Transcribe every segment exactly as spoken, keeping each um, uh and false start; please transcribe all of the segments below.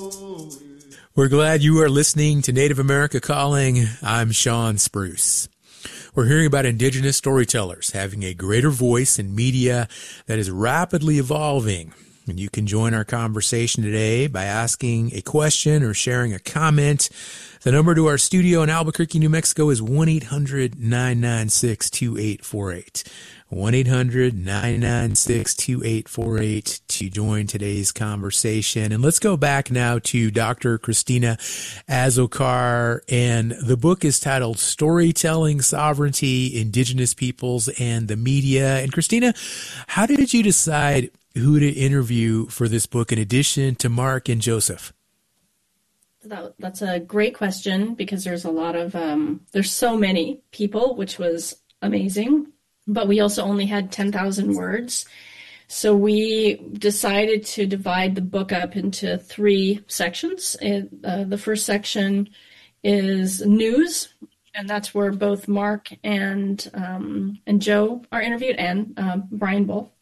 We're glad you are listening to Native America Calling. I'm Sean Spruce. We're hearing about indigenous storytellers having a greater voice in media that is rapidly evolving. And you can join our conversation today by asking a question or sharing a comment. The number to our studio in Albuquerque, New Mexico is one eight hundred nine nine six two eight four eight. one eight hundred nine nine six two eight four eight to join today's conversation. And let's go back now to Doctor Christina Azócar. And the book is titled Storytelling, Sovereignty, Indigenous Peoples, and the Media. And Christina, how did you decide who to interview for this book in addition to Mark and Joseph? That, that's a great question because there's a lot of, um, there's so many people, which was amazing. But we also only had ten thousand words. So we decided to divide the book up into three sections. It, uh, the first section is news, and that's where both Mark and um, and Joe are interviewed, and uh, Brian Bull.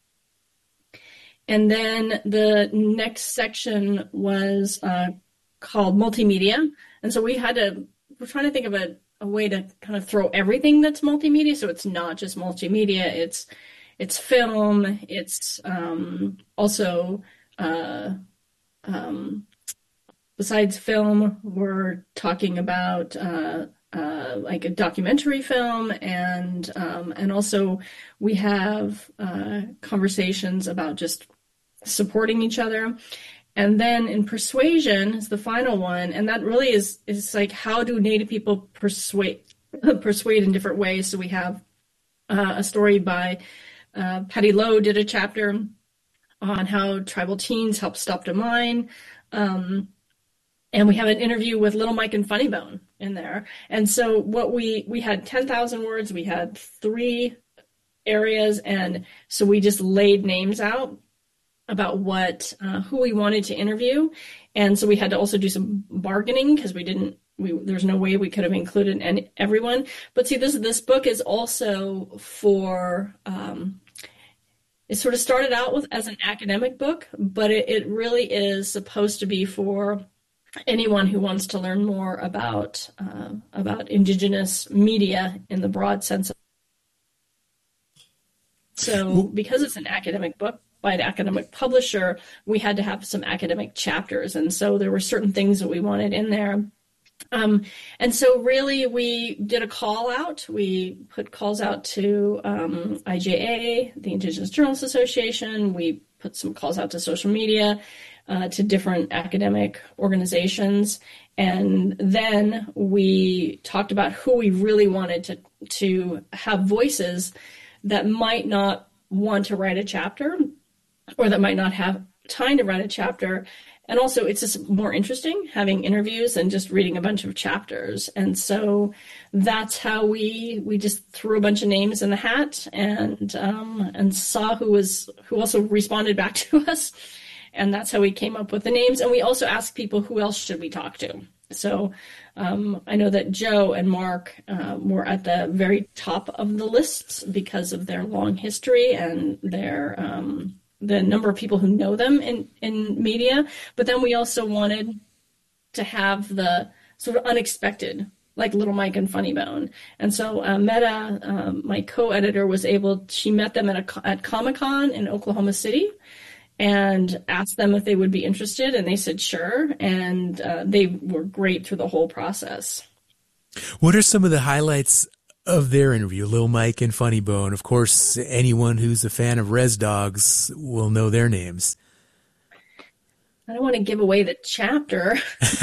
And then the next section was uh, called multimedia. And so we had to, we're trying to think of a a way to kind of throw everything that's multimedia. So it's not just multimedia, it's it's film, it's um, also, uh, um, besides film, we're talking about uh, uh, like a documentary film, and um, and also we have uh, conversations about just supporting each other. And then in persuasion is the final one, and that really is is like, how do Native people persuade persuade in different ways? So we have uh, a story by uh, Patty Lowe did a chapter on how tribal teens help stop the mine, um, and we have an interview with Little Mike and Funny Bone in there. And so what we we had ten thousand words, we had three areas, and so we just laid names out about what, uh, who we wanted to interview. And so we had to also do some bargaining because we didn't, we, there's no way we could have included any, everyone. But see, this, this book is also for, um, it sort of started out with as an academic book, but it, it really is supposed to be for anyone who wants to learn more about, uh, about indigenous media in the broad sense. So because it's an academic book, by an academic publisher, we had to have some academic chapters. And so there were certain things that we wanted in there. Um, and so really we did a call out. We put calls out to um, I J A, the Indigenous Journalists Association. We put some calls out to social media, uh, to different academic organizations. And then we talked about who we really wanted to, to have voices that might not want to write a chapter, or that might not have time to write a chapter. And also it's just more interesting having interviews than just reading a bunch of chapters. And so that's how we we just threw a bunch of names in the hat, and um, and saw who was who also responded back to us. And that's how we came up with the names. And we also asked people, who else should we talk to? So um, I know that Joe and Mark uh, were at the very top of the lists because of their long history and their um, the number of people who know them in, in media. But then we also wanted to have the sort of unexpected, like Little Mike and Funny Bone. And so uh, Meta, um, my co-editor, was able, she met them at, a, at Comic-Con in Oklahoma City and asked them if they would be interested. And they said, sure. And uh, they were great through the whole process. What are some of the highlights of their interview, Lil Mike and Funny Bone? Of course, anyone who's a fan of Res Dogs will know their names. I don't want to give away the chapter.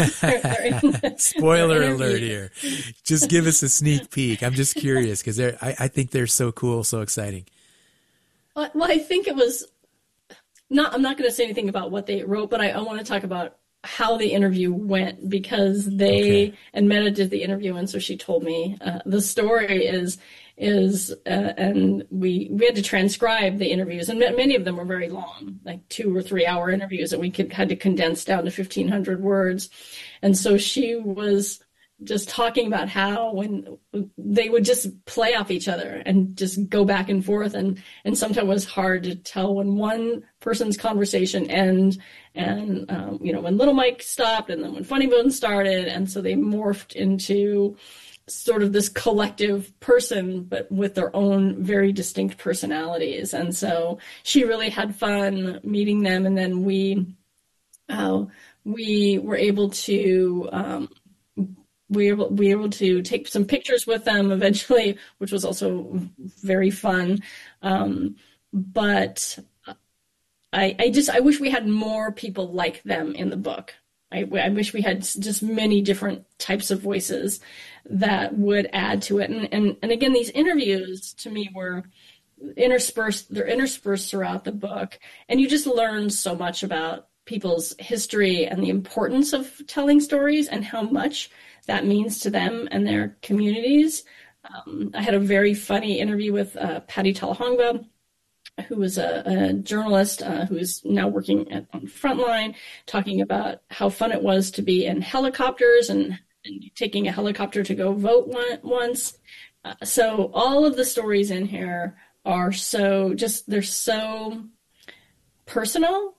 Spoiler alert here. Just give us a sneak peek. I'm just curious because I, I think they're so cool, so exciting. Well, well I think it was not, I'm not going to say anything about what they wrote, but I, I want to talk about how the interview went, because they, okay. and Meta did the interview. And so she told me uh, the story is, is, uh, and we, we had to transcribe the interviews, and many of them were very long, like two or three hour interviews that we could, had to condense down to fifteen hundred words. And so she was just talking about how when they would just play off each other and just go back and forth, and and sometimes it was hard to tell when one person's conversation ended, and um, you know, when Little Mike stopped, and then when Funny Bone started, and so they morphed into sort of this collective person, but with their own very distinct personalities. And so she really had fun meeting them, and then we uh, we were able to. Um, we were, we were able to take some pictures with them eventually, which was also very fun. Um, but I, I just, I wish we had more people like them in the book. I, I wish we had just many different types of voices that would add to it. And, and, and again, these interviews to me were interspersed, they're interspersed throughout the book. And you just learn so much about people's history and the importance of telling stories and how much that means to them and their communities. Um, I had a very funny interview with uh, Patty Talahongba, who was a, a journalist uh, who is now working at, on Frontline, talking about how fun it was to be in helicopters and, and taking a helicopter to go vote one, once. Uh, so all of the stories in here are so just, they're so personal,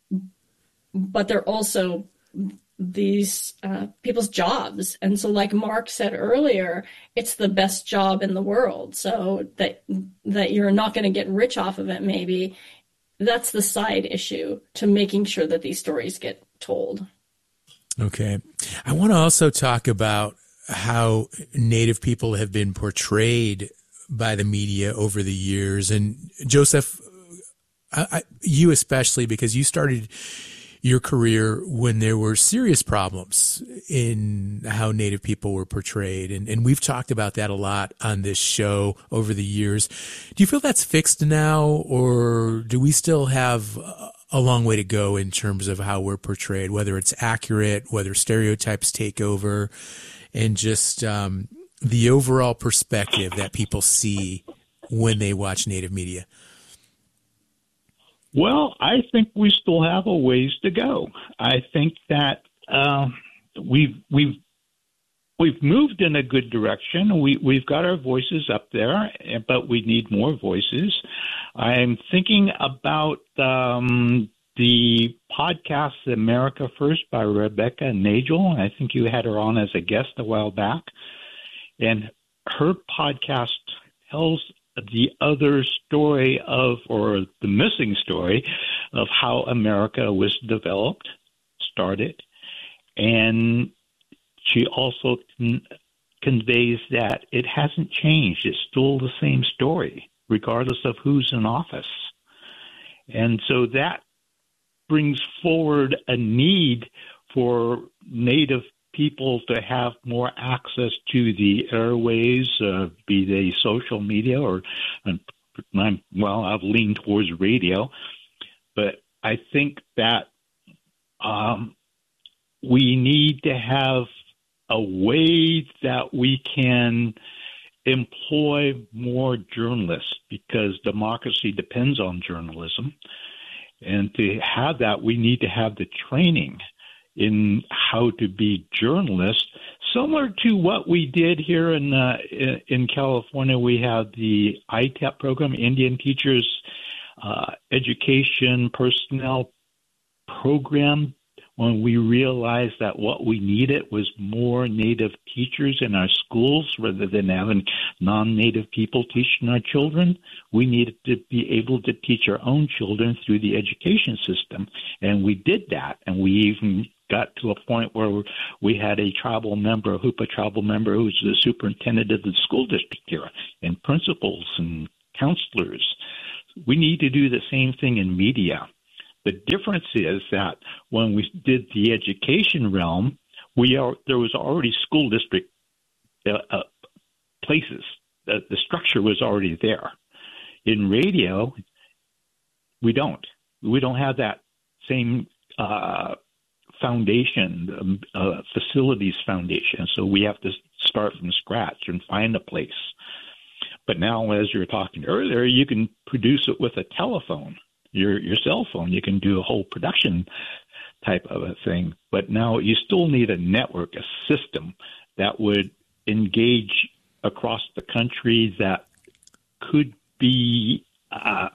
but they're also these uh, people's jobs. And so like Mark said earlier, it's the best job in the world. So that that you're not going to get rich off of it, maybe. That's the side issue to making sure that these stories get told. Okay. I want to also talk about how Native people have been portrayed by the media over the years. And Joseph, I, I, you especially, because you started your career when there were serious problems in how Native people were portrayed. And, and we've talked about that a lot on this show over the years. Do you feel that's fixed now, or do we still have a long way to go in terms of how we're portrayed, whether it's accurate, whether stereotypes take over, and just um, the overall perspective that people see when they watch Native media? Well, I think we still have a ways to go. I think that uh, we've we've we've moved in a good direction. We we've got our voices up there, but we need more voices. I'm thinking about um, the podcast "America First" by Rebecca Nagel. I think you had her on as a guest a while back, and her podcast tells the other story of, or the missing story of how America was developed, started. And she also con- conveys that it hasn't changed. It's still the same story, regardless of who's in office. And so that brings forward a need for Native people to have more access to the airways, uh, be they social media or, I'm, well, I've leaned towards radio. But I think that um, we need to have a way that we can employ more journalists, because democracy depends on journalism. And to have that, we need to have the training in how to be journalists, similar to what we did here in uh, in California. We have the I T E P program, Indian Teachers uh, Education Personnel Program, when we realized that what we needed was more Native teachers in our schools rather than having non-Native people teaching our children. We needed to be able to teach our own children through the education system, and we did that, and we even got to a point where we had a tribal member, a Hoopa tribal member, who was the superintendent of the school district here, and principals and counselors. We need to do the same thing in media. The difference is that when we did the education realm, we are there was already school district uh, uh, places. The, the structure was already there. In radio, we don't. We don't have that same uh foundation, um, uh, facilities foundation. So we have to start from scratch and find a place. But now, as you were talking earlier, you can produce it with a telephone, your your cell phone. You can do a whole production type of a thing. But now you still need a network, a system that would engage across the country that could be uh,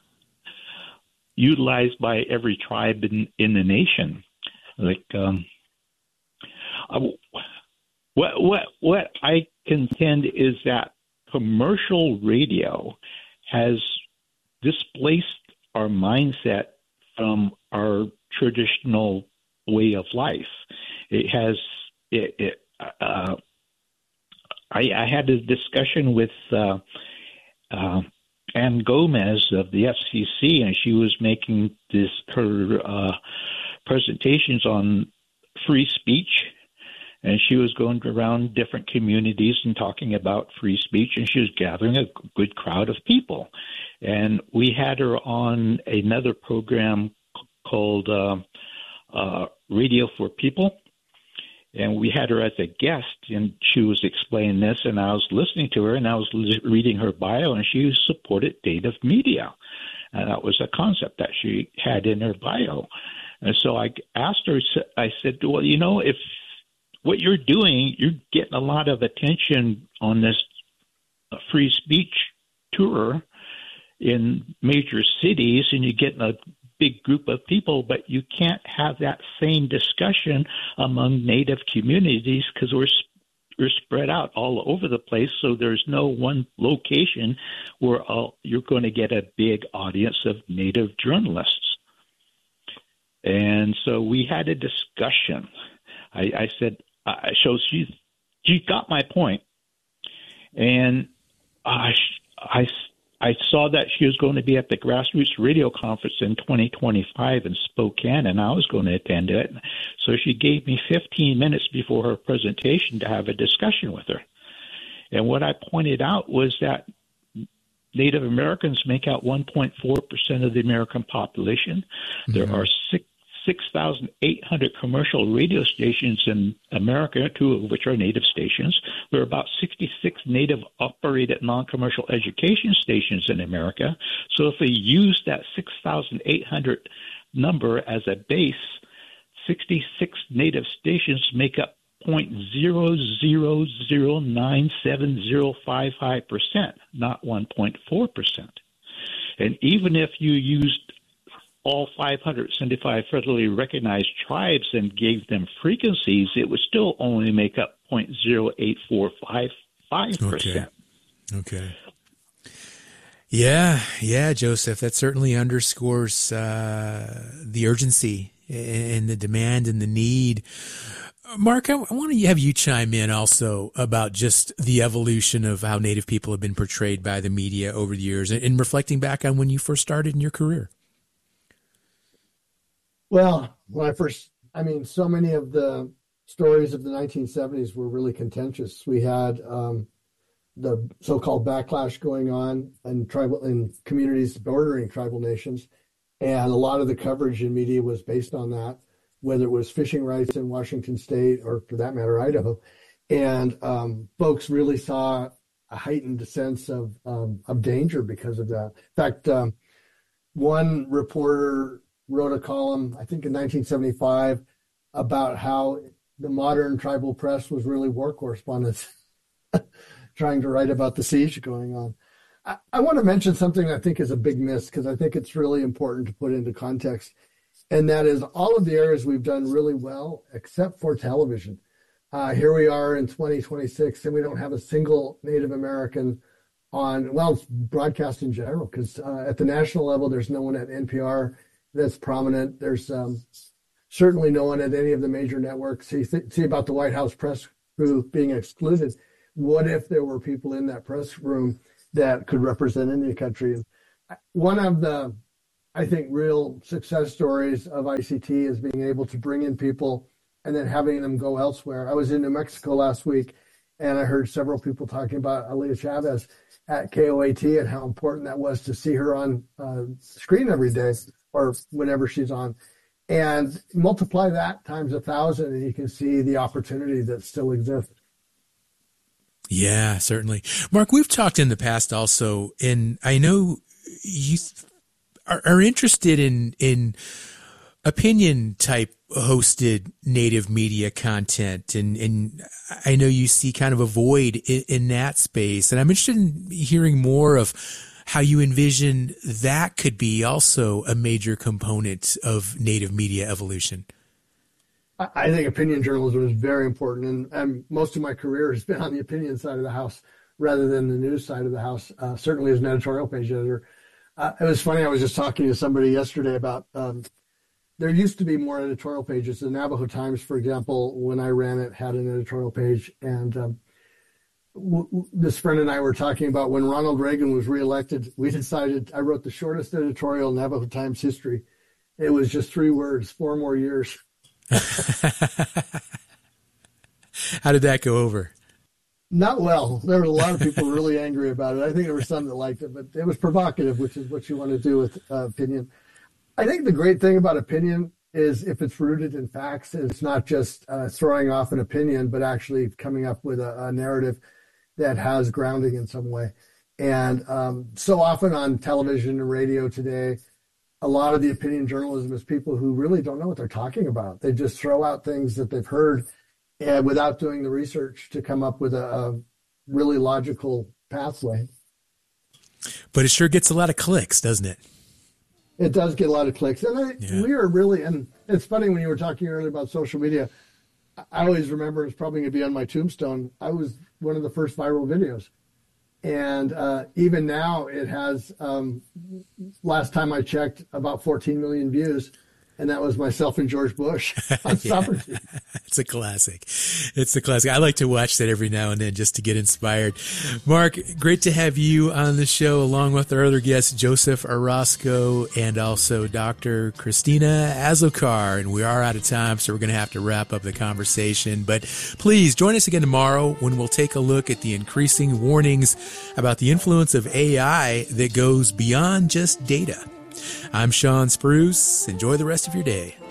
utilized by every tribe in, in the nation. Like, um, uh, what what what I contend is that commercial radio has displaced our mindset from our traditional way of life. It has. It. it uh, I, I had a discussion with uh, uh, Ann Gomez of the F C C, and she was making this her uh, presentations on free speech, and she was going around different communities and talking about free speech, and she was gathering a good crowd of people. And we had her on another program called uh, uh, Radio for People. And we had her as a guest, and she was explaining this, and I was listening to her, and I was reading her bio, and she supported native media. And that was a concept that she had in her bio. And so I asked her, I said, well, you know, if what you're doing, you're getting a lot of attention on this free speech tour in major cities, and you're getting a big group of people, but you can't have that same discussion among Native communities because we're we're spread out all over the place. So there's no one location where all, you're going to get a big audience of Native journalists. And so we had a discussion. I, I said, I, so she she got my point, and I I. I saw that she was going to be at the Grassroots Radio Conference in twenty twenty-five in Spokane, and I was going to attend it. So she gave me fifteen minutes before her presentation to have a discussion with her. And what I pointed out was that Native Americans make out one point four percent of the American population. Mm-hmm. There are six. six thousand eight hundred commercial radio stations in America, two of which are Native stations. There are about sixty-six Native-operated non-commercial education stations in America. So if we use that six thousand eight hundred number as a base, sixty-six Native stations make up zero point zero zero zero nine seven zero five five percent, not one point four percent. And even if you used all five hundred seventy-five federally recognized tribes and gave them frequencies, it would still only make up zero point zero eight four five five percent. Okay. Okay. Yeah, yeah, Joseph, that certainly underscores uh, the urgency and the demand and the need. Mark, I, I want to have you chime in also about just the evolution of how Native people have been portrayed by the media over the years and, and reflecting back on when you first started in your career. Well, when I first, I mean, so many of the stories of the nineteen seventies were really contentious. We had um, the so-called backlash going on in tribal in communities bordering tribal nations, and a lot of the coverage in media was based on that, whether it was fishing rights in Washington State or, for that matter, Idaho. And um, folks really saw a heightened sense of um, of danger because of that. In fact, um, one reporter wrote a column, I think in nineteen seventy-five, about how the modern tribal press was really war correspondents trying to write about the siege going on. I, I want to mention something I think is a big miss because I think it's really important to put into context, and that is all of the areas we've done really well except for television. Uh, here we are in twenty twenty-six, and we don't have a single Native American on, well, broadcast in general, because uh, at the national level, there's no one at N P R that's prominent. There's um, certainly no one at any of the major networks. See, th- see about the White House press crew being excluded. What if there were people in that press room that could represent any country? And one of the, I think, real success stories of I C T is being able to bring in people and then having them go elsewhere. I was in New Mexico last week, and I heard several people talking about Aaliyah Chavez at K O A T and how important that was to see her on uh, screen every day or whenever she's on. And multiply that times a thousand, and you can see the opportunity that still exists. Yeah, certainly. Mark, we've talked in the past also, and I know you are, are interested in in opinion type hosted native media content. And, and I know you see kind of a void in, in that space. And I'm interested in hearing more of how you envision that could be also a major component of native media evolution. I think opinion journalism is very important. And, and most of my career has been on the opinion side of the house rather than the news side of the house, uh, certainly as an editorial page editor. Uh, it was funny. I was just talking to somebody yesterday about um, there used to be more editorial pages. The Navajo Times, for example, when I ran it, had an editorial page. And um, w- w- this friend and I were talking about when Ronald Reagan was reelected, we decided, I wrote the shortest editorial in Navajo Times history. It was just three words, four more years. How did that go over? Not well. There were a lot of people really angry about it. I think there were some that liked it, but it was provocative, which is what you want to do with uh, opinion. I think the great thing about opinion is if it's rooted in facts, it's not just uh, throwing off an opinion, but actually coming up with a, a narrative that has grounding in some way. And um, so often on television and radio today, a lot of the opinion journalism is people who really don't know what they're talking about. They just throw out things that they've heard and without doing the research to come up with a, a really logical pathway. But it sure gets a lot of clicks, doesn't it? It does get a lot of clicks. And I, yeah. we are really, and it's funny when you were talking earlier about social media, I always remember it's probably going to be on my tombstone. I was one of the first viral videos. And uh, even now it has, um, last time I checked, about fourteen million views. And that was myself and George Bush on soccer team. It's a classic. It's a classic. I like to watch that every now and then just to get inspired. Mark, great to have you on the show along with our other guests, Joseph Orozco and also Doctor Christina Azokar. And we are out of time, so we're going to have to wrap up the conversation. But please join us again tomorrow when we'll take a look at the increasing warnings about the influence of A I that goes beyond just data. I'm Sean Spruce. Enjoy the rest of your day.